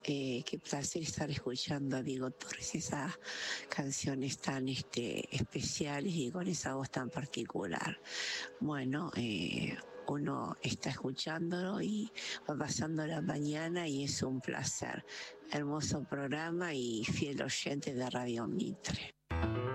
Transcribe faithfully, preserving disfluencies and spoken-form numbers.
Eh, qué placer estar escuchando a Diego Torres, esas canciones tan este, especiales y con esa voz tan particular. Bueno, eh, uno está escuchándolo y va pasando la mañana y es un placer. Hermoso programa y fiel oyente de Radio Mitre.